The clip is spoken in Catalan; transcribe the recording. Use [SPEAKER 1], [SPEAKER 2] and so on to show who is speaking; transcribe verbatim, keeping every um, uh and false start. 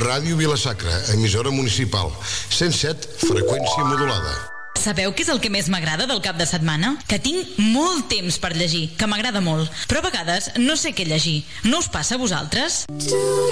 [SPEAKER 1] Ràdio Vila-sacra, emissora municipal. cent set, freqüència modulada.
[SPEAKER 2] Sabeu què és el que més m'agrada del cap de setmana? Que tinc molt temps per llegir, que m'agrada molt. Però a vegades no sé què llegir. No us passa a vosaltres?